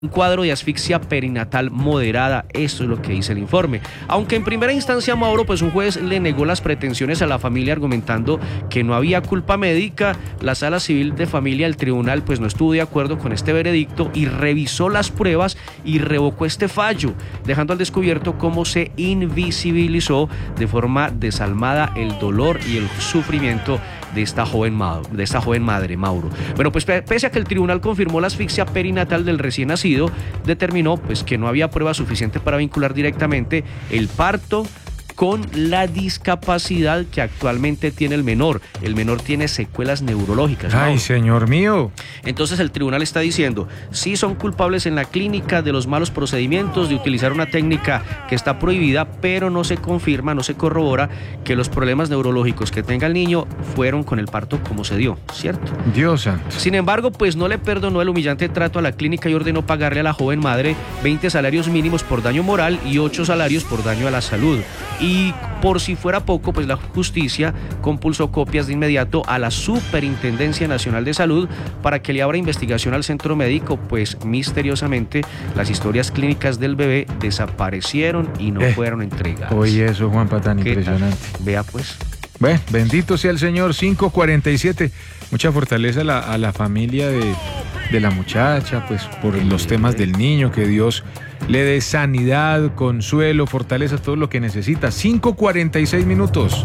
un cuadro de asfixia perinatal moderada. Esto es lo que dice el informe. Aunque en primera instancia, Mauro, pues un juez le negó las pretensiones a la familia argumentando que no había culpa médica, la Sala Civil de Familia del tribunal pues no estuvo de acuerdo con este veredicto y revisó las pruebas y revocó este fallo, dejando al descubierto cómo se invisibilizó de forma desalmada el dolor y el sufrimiento de esta joven madre, Mauro. Bueno, pues pese a que el tribunal confirmó la asfixia perinatal del recién nacido, determinó pues que no había prueba suficiente para vincular directamente el parto con la discapacidad que actualmente tiene el menor. El menor tiene secuelas neurológicas, ¿no? ¡Ay, señor mío! Entonces el tribunal está diciendo, sí son culpables en la clínica de los malos procedimientos, de utilizar una técnica que está prohibida, pero no se confirma, no se corrobora que los problemas neurológicos que tenga el niño fueron con el parto como se dio, ¿cierto? Dios santo. Sin embargo, pues no le perdonó el humillante trato a la clínica y ordenó pagarle a la joven madre 20 salarios mínimos por daño moral y 8 salarios por daño a la salud. Y por si fuera poco, pues la justicia compulsó copias de inmediato a la Superintendencia Nacional de Salud para que le abra investigación al centro médico, pues misteriosamente las historias clínicas del bebé desaparecieron y no fueron entregadas. Oye, eso, Juanpa, tan impresionante. Vea pues. Bueno, bendito sea el Señor. 5:47. Mucha fortaleza a la familia de la muchacha, pues por los temas del niño, que Dios le dé sanidad, consuelo, fortaleza, todo lo que necesita. 5:46 minutos.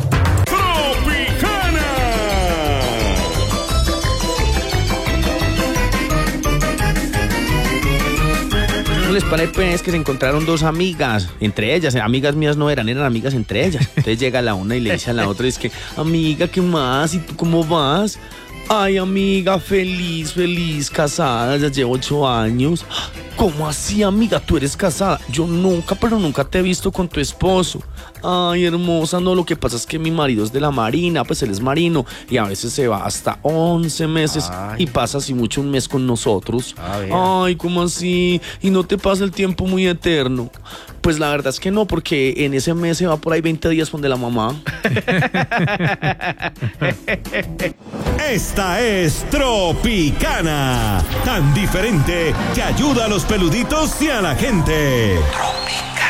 Les parece que se encontraron dos amigas, entre ellas, amigas mías no eran amigas entre ellas. Entonces llega la una y le dice a la otra, es que, amiga, ¿qué más? ¿Y tú cómo vas? Ay, amiga, feliz, casada, ya llevo 8 años. ¿Cómo así, amiga? ¿Tú eres casada? Yo nunca te he visto con tu esposo. Ay, hermosa, no, lo que pasa es que mi marido es de la marina, pues él es marino y a veces se va hasta 11 meses y pasa así mucho un mes con nosotros. Ay, ¿cómo así? ¿Y no te pasa el tiempo muy eterno? Pues la verdad es que no, porque en ese mes se va por ahí 20 días donde la mamá. Esta es Tropicana, tan diferente que ayuda a los peluditos y a la gente.